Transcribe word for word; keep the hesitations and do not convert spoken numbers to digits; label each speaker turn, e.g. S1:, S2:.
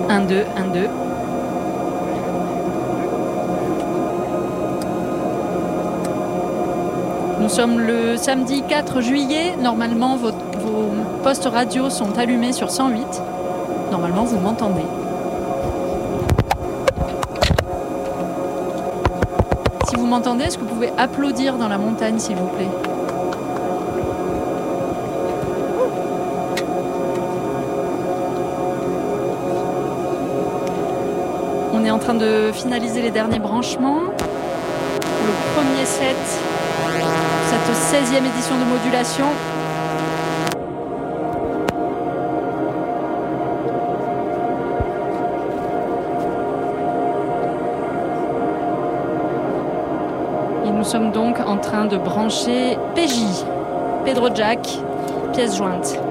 S1: un deux, un deux. Nous sommes le samedi quatre juillet. Normalement, vos, vos postes radio sont allumés sur cent huit. Normalement, vous m'entendez. Si vous m'entendez, est-ce que vous pouvez applaudir dans la montagne, s'il vous plaît ? On est en train de finaliser les derniers branchements. Le premier set, cette seizième édition de modulation. Et nous sommes donc en train de brancher P J, Pedro Jack, pièce jointe.